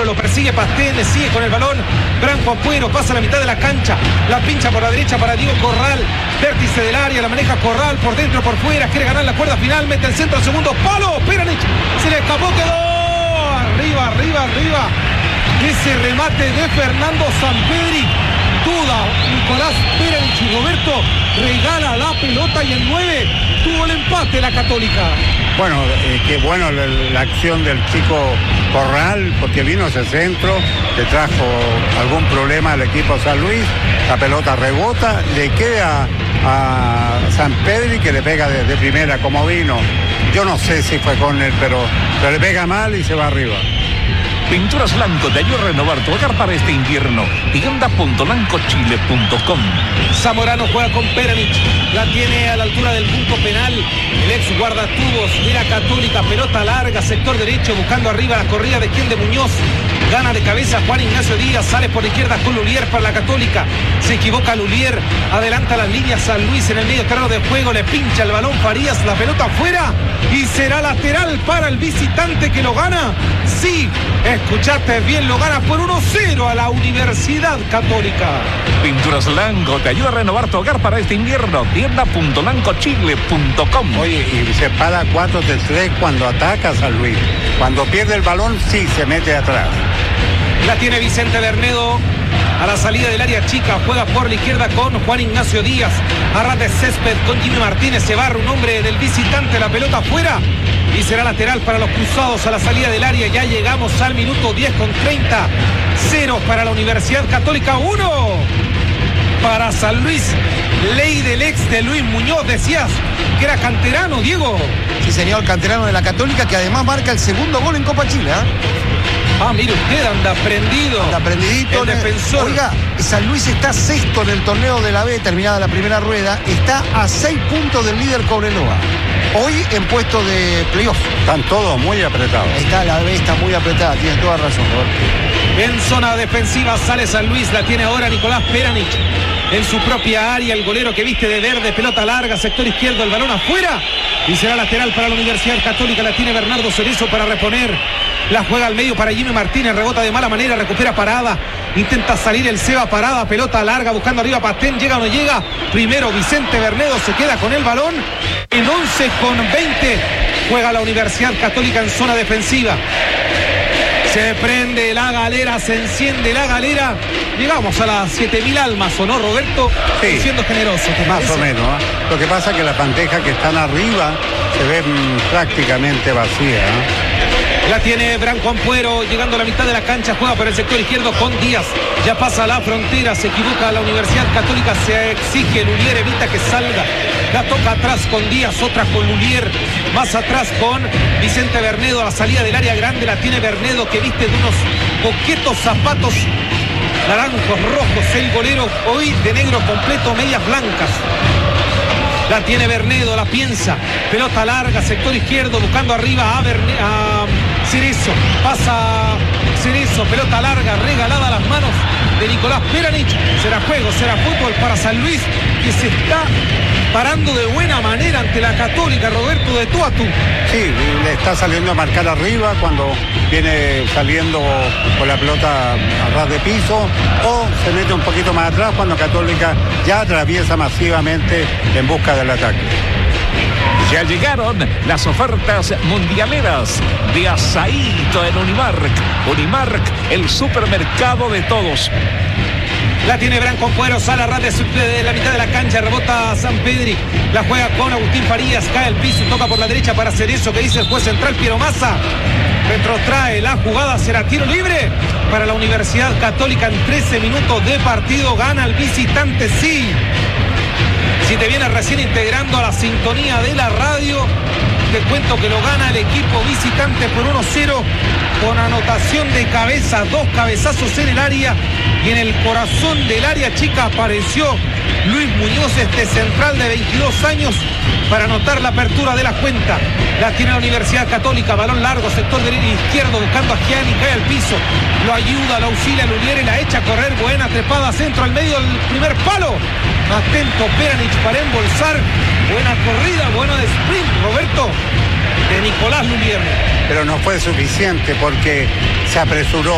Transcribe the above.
lo persigue Pastén, le sigue con el balón Branco Ampuero, pasa a la mitad de la cancha, la pincha por la derecha para Diego Corral, vértice del área, la maneja Corral, por dentro, por fuera, quiere ganar la cuerda final, mete el centro al segundo palo, Peranich, se le escapó, quedó arriba, ese remate de Fernando Sampedri, duda, Nicolás Peranich y Roberto regala la pelota y el 9 tuvo el empate la Católica. Bueno, qué bueno la acción del chico Corral, porque vino ese centro, le trajo algún problema al equipo San Luis, la pelota rebota, le queda a Sampedri que le pega de primera como vino. Yo no sé si fue con él, pero le pega mal y se va arriba. Pinturas Lanco te ayuda a renovar tu hogar para este invierno. Tienda.lancochile.com. Zamorano juega con Peranich, la tiene a la altura del punto penal, el ex guardatubos de la Católica, pelota larga, sector derecho, buscando arriba la corrida de quien de Muñoz, gana de cabeza Juan Ignacio Díaz, sale por la izquierda con Lulier para la Católica, se equivoca Lulier, adelanta las líneas San Luis en el medio terreno de juego, le pincha el balón Farías, la pelota afuera y será lateral para el visitante que lo gana. Sí, escuchaste bien, lo gana por 1-0 a la Universidad Católica. Pinturas Lanco te ayuda a renovar tu hogar para este invierno. Tienda.lancochile.com. Oye, y se para 4-3 cuando ataca San Luis. Cuando pierde el balón, sí, se mete atrás. La tiene Vicente Bernedo a la salida del área chica, juega por la izquierda con Juan Ignacio Díaz, a ras de césped con Jimmy Martínez, se barra un hombre del visitante, la pelota afuera y será lateral para los cruzados a la salida del área. Ya llegamos al minuto 10 con 30, 0 para la Universidad Católica, 1 para San Luis. Ley del ex de Luis Muñoz, decías que era canterano, Diego. Sí, señor, canterano de la Católica, que además marca el segundo gol en Copa Chile, ¿eh? Ah, mire usted, anda prendido. Anda prendidito. El defensor. Oiga, San Luis está sexto en el torneo de la B, terminada la primera rueda. Está a 6 puntos del líder Cobreloa. Hoy en puesto de playoff. Están todos muy apretados. La B está muy apretada, tienes toda razón, Roberto. En zona defensiva sale San Luis, la tiene ahora Nicolás Peranich. En su propia área, el golero que viste de verde, pelota larga, sector izquierdo, el balón afuera. Y será lateral para la Universidad Católica, la tiene Bernardo Cerezo para reponer. La juega al medio para Jimmy Martínez, rebota de mala manera, recupera Parada. Intenta salir el Seba Parada, pelota larga, buscando arriba Pastén, llega o no llega. Primero Vicente Bernedo se queda con el balón. En 11 con 20 juega la Universidad Católica en zona defensiva. Se prende la galera, se enciende la galera. Llegamos a las 7.000 almas, ¿o no, Roberto? Sí. Siendo generoso. Más o menos, ¿eh? Lo que pasa es que las bandejas que están arriba se ven prácticamente vacías, ¿eh? La tiene Branco Ampuero, llegando a la mitad de la cancha, juega por el sector izquierdo con Díaz. Ya pasa la frontera, se equivoca la Universidad Católica, se exige Lulier, evita que salga. La toca atrás con Díaz, otra con Lulier, más atrás con Vicente Bernedo a la salida del área grande. La tiene Bernedo, que viste de unos coquetos zapatos naranjos, rojos, el golero hoy de negro completo, medias blancas. La tiene Bernedo, la piensa, pelota larga, sector izquierdo, buscando arriba a Cerezo, pasa Cerezo, pelota larga, regalada a las manos de Nicolás Peranich. Será juego, será fútbol para San Luis, que se está parando de buena manera ante la Católica, Roberto, de tú a tú. Sí, le está saliendo a marcar arriba cuando viene saliendo con la pelota a ras de piso, o se mete un poquito más atrás cuando Católica ya atraviesa masivamente en busca del ataque. Ya llegaron las ofertas mundialeras de Asaíto en Unimark. Unimark, el supermercado de todos. La tiene Branco Ampuero, sale a ras de la mitad de la cancha, rebota Sampedri, la juega con Agustín Farías, cae al piso, toca por la derecha para Cerezo, que dice el juez central Piero Massa. Retrotrae la jugada, será tiro libre para la Universidad Católica en 13 minutos de partido, gana el visitante, sí. Si te vienes recién integrando a la sintonía de la radio, te cuento que lo gana el equipo visitante por 1-0 con anotación de cabeza, 2 cabezazos en el área, y en el corazón del área chica apareció Luis Muñoz, este central de 22 años, para anotar la apertura de la cuenta. La tiene la Universidad Católica, balón largo, sector del izquierdo, buscando a Gianni, cae al piso, lo ayuda, lo auxilia Lulier y la echa a correr, buena trepada, centro al medio del primer palo. Atento Peranich para embolsar, buena corrida, buena de sprint, Roberto, de Nicolás Lulier. Pero no fue suficiente porque se apresuró.